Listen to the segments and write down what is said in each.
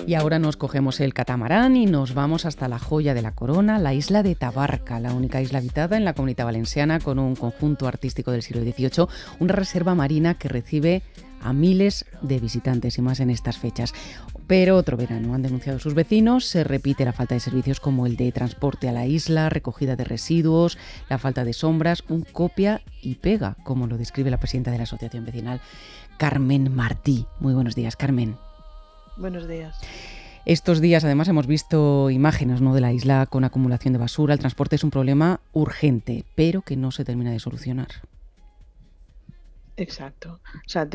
Y ahora nos cogemos el catamarán y nos vamos hasta la joya de la corona, la isla de Tabarca, la única isla habitada en la Comunidad Valenciana con un conjunto artístico del siglo XVIII, una reserva marina que recibe a miles de visitantes y más en estas fechas. Pero otro verano, han denunciado sus vecinos, se repite la falta de servicios como el de transporte a la isla, recogida de residuos, la falta de sombras, un copia y pega, como lo describe la presidenta de la asociación vecinal, Carmen Martí. Muy buenos días, Carmen. Buenos días. Estos días, además, hemos visto imágenes, ¿no?, de la isla con acumulación de basura. El transporte es un problema urgente, pero que no se termina de solucionar. Exacto. O sea,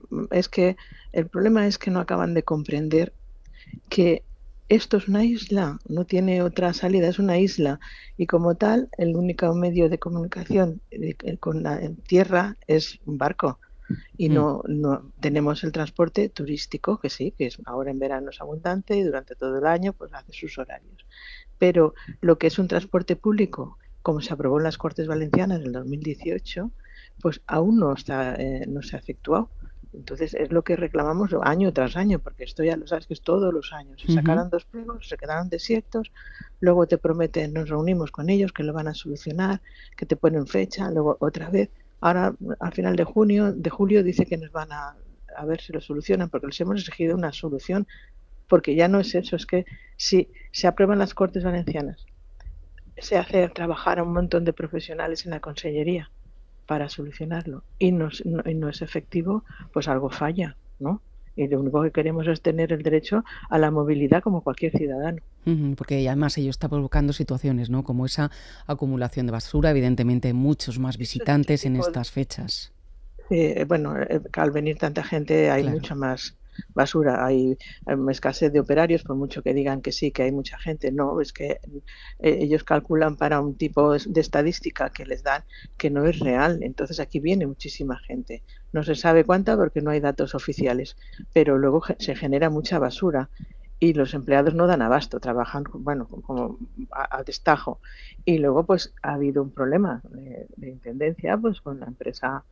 el problema es que no acaban de comprender que esto es una isla, no tiene otra salida, es una isla y como tal el único medio de comunicación con la tierra es un barco y no tenemos el transporte turístico, que sí, que es ahora en verano es abundante y durante todo el año pues hace sus horarios. Pero lo que es un transporte público, como se aprobó en las Cortes Valencianas en el 2018, pues aún no se ha efectuado. Entonces es lo que reclamamos año tras año, porque esto ya lo sabes que es todos los años. Se sacaron 2 pliegos, se quedaron desiertos, luego te prometen, nos reunimos con ellos, que lo van a solucionar, que te ponen fecha, luego otra vez. Ahora, al final de julio, dice que nos van a ver si lo solucionan, porque les hemos exigido una solución, porque ya no es eso, es que si se aprueban las Cortes Valencianas, se hace trabajar a un montón de profesionales en la consellería para solucionarlo y no es efectivo, pues algo falla, ¿no? Y lo único que queremos es tener el derecho a la movilidad como cualquier ciudadano. Porque además ello está provocando situaciones, ¿no?, como esa acumulación de basura, evidentemente muchos más visitantes en estas fechas. Bueno, al venir tanta gente hay mucha más basura, hay escasez de operarios, por mucho que digan que sí, que hay mucha gente, no, es que ellos calculan para un tipo de estadística que les dan que no es real, entonces aquí viene muchísima gente, no se sabe cuánta porque no hay datos oficiales, pero luego se genera mucha basura y los empleados no dan abasto, trabajan, bueno, como a destajo, y luego pues ha habido un problema de intendencia pues con la empresa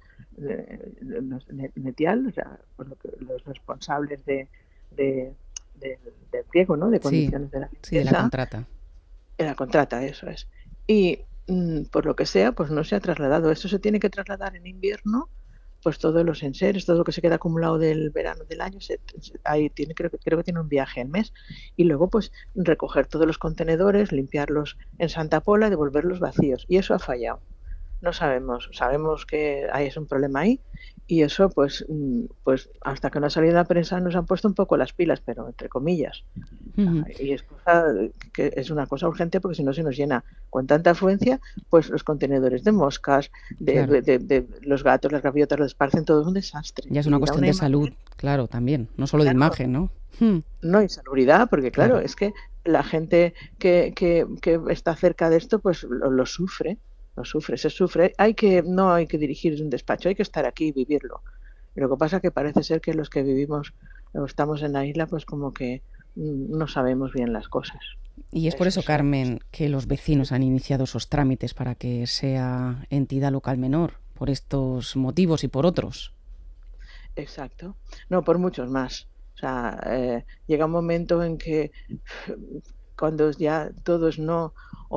Netial, o sea, por lo que los responsables del pliego, ¿no?, de condiciones de la limpieza. Sí, de la contrata. De la contrata, eso es. Y por lo que sea, pues no se ha trasladado. Esto se tiene que trasladar en invierno, pues todos los enseres, todo lo que se queda acumulado del verano del año, creo que tiene un viaje al mes. Y luego, pues, recoger todos los contenedores, limpiarlos en Santa Pola, devolverlos vacíos. Y eso ha fallado. No sabemos que es un problema ahí y eso pues hasta que no ha salido la prensa nos han puesto un poco las pilas, pero entre comillas. Y es una cosa urgente porque si no se nos llena con tanta afluencia, pues los contenedores de moscas, de los gatos, las gaviotas, lo esparcen, todo es un desastre. Ya es una cuestión de salud, claro, también, no solo de imagen, ¿no? No, y salubridad, porque claro, es que la gente que está cerca de esto pues lo sufre. Se sufre, no hay que dirigir un despacho, hay que estar aquí y vivirlo. Lo que pasa es que parece ser que los que vivimos o estamos en la isla, pues como que no sabemos bien las cosas. Y es por eso, Carmen, que los vecinos han iniciado esos trámites para que sea entidad local menor, por estos motivos y por otros. Exacto. No, por muchos más. O sea, llega un momento en que cuando ya todos no,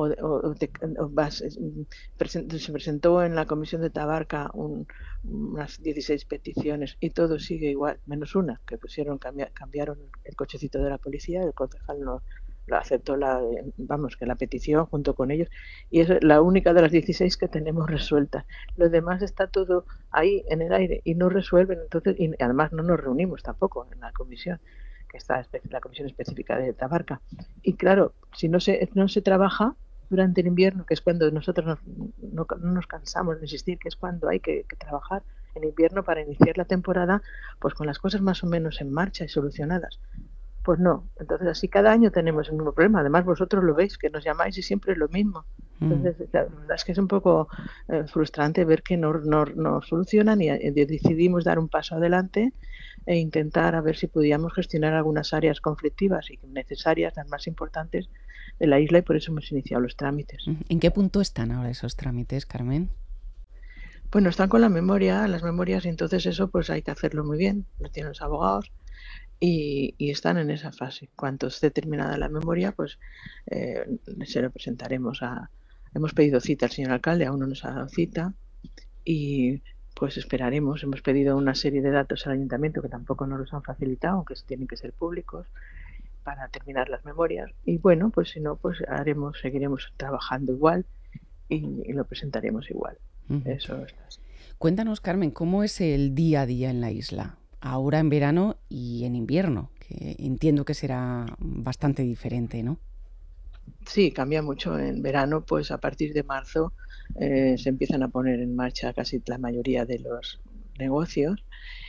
se presentó en la comisión de Tabarca unas 16 peticiones y todo sigue igual, menos una, que cambiaron el cochecito de la policía, el concejal no aceptó la petición junto con ellos y es la única de las 16 que tenemos resuelta. Lo demás está todo ahí en el aire y no resuelven, entonces, y además no nos reunimos tampoco en la comisión, que está la comisión específica de Tabarca. Y claro, si no se trabaja durante el invierno, que es cuando nosotros no nos cansamos de insistir, que es cuando hay que trabajar en invierno para iniciar la temporada, pues con las cosas más o menos en marcha y solucionadas. Pues no, entonces así cada año tenemos el mismo problema. Además vosotros lo veis, que nos llamáis y siempre es lo mismo. Entonces la verdad es que es un poco frustrante ver que no solucionan y decidimos dar un paso adelante e intentar a ver si podíamos gestionar algunas áreas conflictivas y necesarias, las más importantes de la isla, y por eso hemos iniciado los trámites. ¿En qué punto están ahora esos trámites, Carmen? Bueno, están con las memorias y entonces eso pues hay que hacerlo muy bien, lo tienen los abogados. y están en esa fase. Cuando esté terminada la memoria, pues se lo presentaremos a... Hemos pedido cita al señor alcalde, aún no nos ha dado cita y pues esperaremos. Hemos pedido una serie de datos al ayuntamiento que tampoco nos los han facilitado, aunque tienen que ser públicos para terminar las memorias. Y bueno, pues si no, pues seguiremos trabajando igual y lo presentaremos igual. Ujú. Eso es así. Cuéntanos, Carmen, ¿cómo es el día a día en la isla? Ahora en verano y en invierno, que entiendo que será bastante diferente, ¿no? Sí, cambia mucho. En verano, pues a partir de marzo se empiezan a poner en marcha casi la mayoría de los negocios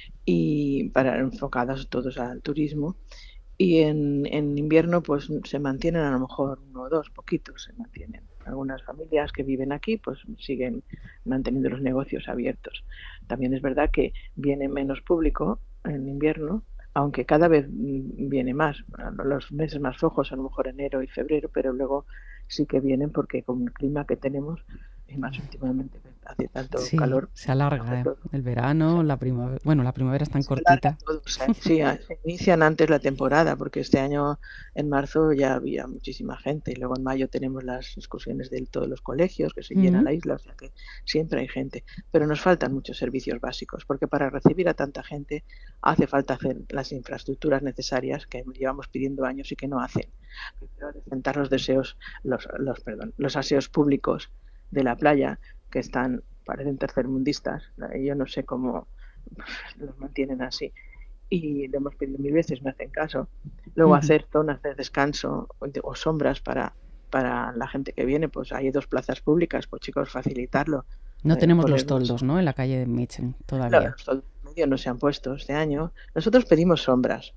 y para enfocados todos al turismo. Y en invierno, pues se mantienen a lo mejor uno o dos, poquitos se mantienen. Algunas familias que viven aquí, pues siguen manteniendo los negocios abiertos. También es verdad que viene menos público en invierno, aunque cada vez viene más. Los meses más flojos, a lo mejor enero y febrero, pero luego sí que vienen porque con el clima que tenemos, y más últimamente que hace tanto Sí, calor, se hace alarga todo. el verano, la primavera. Bueno, la primavera es tan Se alarga cortita. todo, sí, se inician antes la temporada, porque este año en marzo ya había muchísima gente y luego en mayo tenemos las excursiones de todos los colegios que se llena Mm. la isla, o sea que siempre hay gente. Pero nos faltan muchos servicios básicos, porque para recibir a tanta gente hace falta hacer las infraestructuras necesarias que llevamos pidiendo años y que no hacen. Primero, decentar los deseos, los aseos públicos de la playa, que están, parecen tercermundistas. Yo no sé cómo los mantienen así. Y le hemos pedido mil veces, me hacen caso. Luego Ujú. hacer zonas de descanso o sombras para la gente que viene, pues hay dos plazas públicas, pues chicos, facilitarlo, No tenemos los poner una toldos, sombra. ¿no? En la calle de Mechen No, todavía. los toldos medio no se han puesto este año. Nosotros pedimos sombras.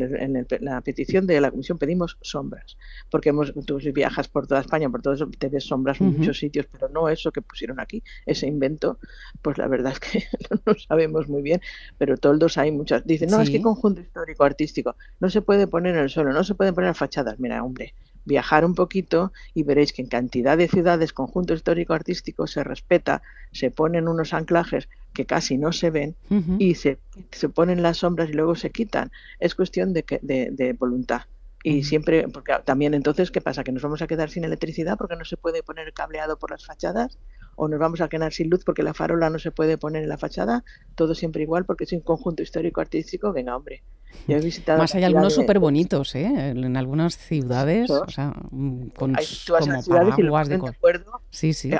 La petición de la comisión pedimos sombras. Porque tú si viajas por toda España, por todo eso, te ves sombras en Ujú. muchos sitios, pero no eso que pusieron aquí, ese invento, pues la verdad es que no sabemos muy bien. Pero toldos hay muchas. Dicen, no, es que Sí. conjunto histórico artístico. No se puede poner en el suelo, no se pueden poner en fachadas. Mira, hombre, viajar un poquito y veréis que en cantidad de ciudades, conjunto histórico artístico se respeta, se ponen unos anclajes que casi no se ven Ujú. y se ponen las sombras y luego se quitan. Es cuestión de voluntad. Y Mm. siempre, porque también entonces, ¿qué pasa? ¿Que nos vamos a quedar sin electricidad porque no se puede poner cableado por las fachadas? ¿O nos vamos a quedar sin luz porque la farola no se puede poner en la fachada? Todo siempre igual porque es un conjunto histórico-artístico. Venga, hombre. Yo he visitado Más hay cantidad algunos súper de bonitos, ¿eh? En algunas ciudades, o sitios. sea, con Tú vas a las como ciudades y los paraguas de ponen de col. acuerdo Sí, sí.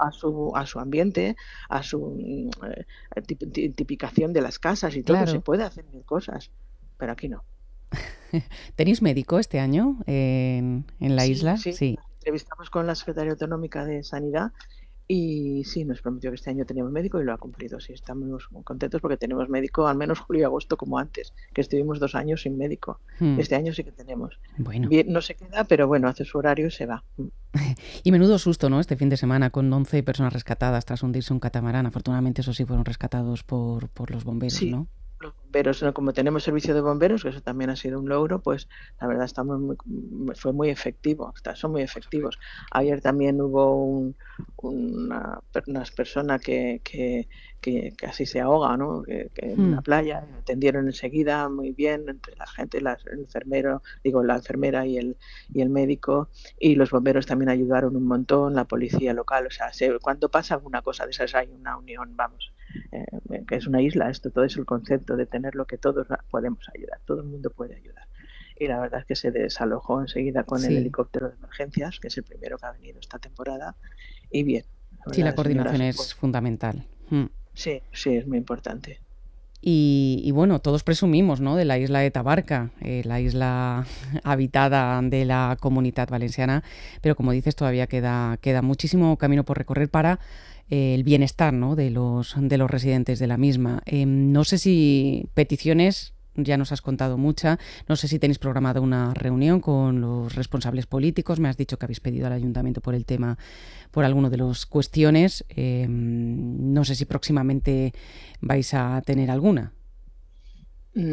a su ambiente, a su tipificación de las casas y todo. Se Claro. puede hacer mil cosas, pero aquí no. ¿Tenéis médico este año en la Sí, isla? sí, Sí. nos entrevistamos con la Secretaría Autonómica de Sanidad y sí, nos prometió que este año teníamos médico y lo ha cumplido. Sí, estamos muy contentos porque tenemos médico al menos julio y agosto como antes, que estuvimos 2 años sin médico. Mm. Este año sí que tenemos. Bueno. Bien, no se queda, pero bueno, hace su horario y se va. Y menudo susto, ¿no? Este fin de semana con 11 personas rescatadas tras hundirse un catamarán. Afortunadamente, eso sí, fueron rescatados por los bomberos, Sí, ¿no? los bomberos, ¿no? Como tenemos servicio de bomberos, que eso también ha sido un logro, pues la verdad fue muy efectivo, son muy efectivos. Ayer también hubo unas personas que casi se ahoga, ¿no? Que en una Mm. playa, y atendieron enseguida muy bien entre la gente, el enfermero, digo, la enfermera y el médico, y los bomberos también ayudaron un montón, la policía local, o sea, cuando pasa alguna cosa de esas hay una unión, vamos, que es una isla, esto todo es el concepto de tenerlo que todos podemos ayudar, todo el mundo puede ayudar. Y la verdad es que se desalojó enseguida con el Sí. helicóptero de emergencias, que es el primero que ha venido esta temporada, y bien, la Sí, verdad, la la señora coordinación supo. es fundamental. Mm. Sí, sí, es muy importante. Y bueno, todos presumimos, ¿no? De la isla de Tabarca, la isla habitada de la Comunitat Valenciana, pero como dices, todavía queda muchísimo camino por recorrer para el bienestar, ¿no? De los residentes de la misma. No sé si peticiones, ya nos has contado mucha, no sé si tenéis programada una reunión con los responsables políticos, me has dicho que habéis pedido al ayuntamiento por el tema, por alguno de las cuestiones, no sé si próximamente vais a tener alguna.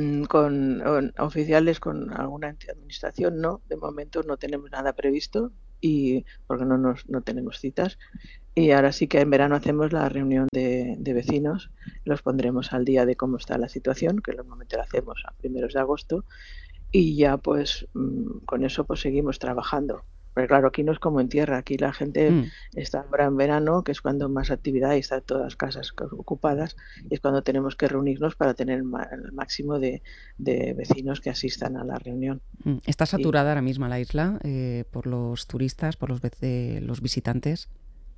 Con oficiales, con alguna administración, no, de momento no tenemos nada previsto. y porque no tenemos citas. Y ahora sí que en verano hacemos la reunión de vecinos, los pondremos al día de cómo está la situación, que normalmente lo hacemos a primeros de agosto, y ya pues con eso pues seguimos trabajando. Porque claro, aquí no es como en tierra, aquí la gente Mm. está ahora en verano, que es cuando más actividad y están todas las casas ocupadas, y es cuando tenemos que reunirnos para tener el máximo de vecinos que asistan a la reunión. ¿Está Y saturada ahora mismo la isla por los turistas, por los visitantes?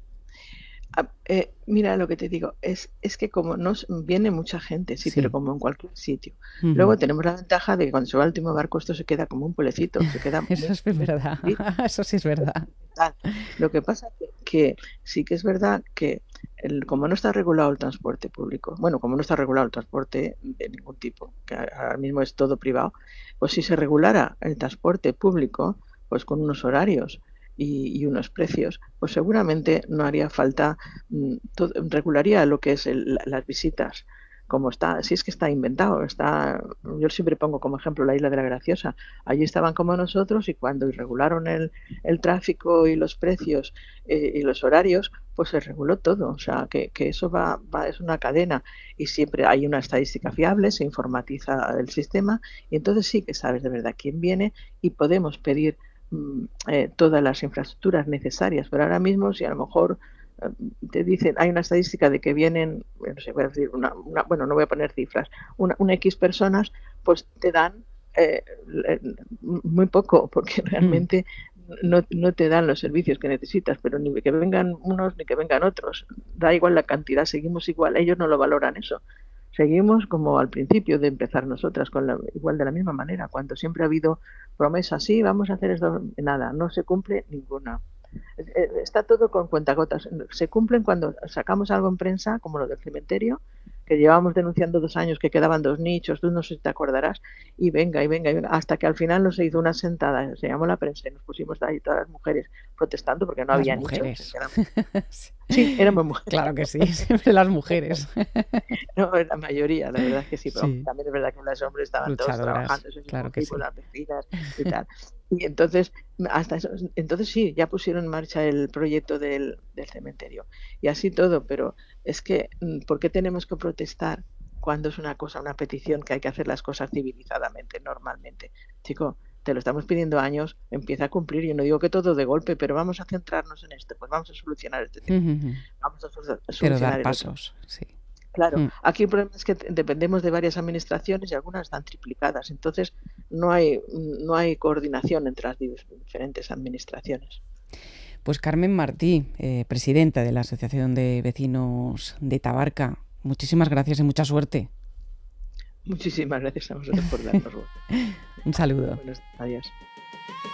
Mira lo que te digo, es que como viene mucha gente, sí, pero Sí. como en cualquier sitio. Ujú. Luego tenemos la ventaja de que cuando se va el último barco esto se queda como un pueblecito, se queda Eso muy, es muy verdad, chiquitito. eso sí es verdad. Tal. Lo que pasa que sí que es verdad que como no está regulado el transporte público, bueno, como no está regulado el transporte de ningún tipo, que ahora mismo es todo privado, pues si se regulara el transporte público, pues con unos horarios y unos precios, pues seguramente no haría falta, regularía lo que es las visitas. Como está, si es que está inventado, yo siempre pongo como ejemplo la Isla de la Graciosa. Allí estaban como nosotros y cuando regularon el tráfico y los precios y los horarios, pues se reguló todo. O sea, que eso es una cadena y siempre hay una estadística fiable, se informatiza el sistema y entonces sí que sabes de verdad quién viene y podemos pedir todas las infraestructuras necesarias. Pero ahora mismo, si a lo mejor te dicen, hay una estadística de que vienen, no sé, voy a decir bueno, no voy a poner cifras, una X personas, pues te dan eh, muy poco, porque Mm. realmente no te dan los servicios que necesitas, pero ni que vengan unos ni que vengan otros. Da igual la cantidad, seguimos igual, ellos no lo valoran eso. Seguimos como al principio de empezar nosotras, igual de la misma manera, cuando siempre ha habido promesas, sí, vamos a hacer esto, nada, no se cumple ninguna. Está todo con cuentagotas. Se cumplen cuando sacamos algo en prensa, como lo del cementerio, que llevábamos denunciando 2 años que quedaban 2 nichos, tú no sé si te acordarás, y venga, y venga, y venga, hasta que al final nos se hizo una sentada, se llamó la prensa y nos pusimos ahí todas las mujeres protestando porque no Las había nichos. mujeres. Sí, éramos mujeres. Claro que sí, siempre las mujeres. No, la mayoría, la verdad es que sí, pero Sí, también es verdad que los hombres estaban todos luchadoras, trabajando, eso sí, claro que cogimos sí. las vecinas y tal. Y entonces, hasta eso, entonces sí, ya pusieron en marcha el proyecto del cementerio. Y así todo, pero es que, ¿por qué tenemos que protestar cuando es una cosa, una petición que hay que hacer las cosas civilizadamente, normalmente? Chico, te lo estamos pidiendo años, empieza a cumplir. Yo no digo que todo de golpe, pero vamos a centrarnos en esto, pues vamos a solucionar este tema, Ujujú. vamos a Pero dar solucionar el otro. pasos, sí. Claro, Mm. aquí el problema es que dependemos de varias administraciones y algunas están triplicadas, entonces no hay coordinación entre las diferentes administraciones. Pues Carmen Martí, presidenta de la Asociación de Vecinos de Tabarca, muchísimas gracias y mucha suerte. Muchísimas gracias a vosotros por darnos voz. Un saludo. Buenos días.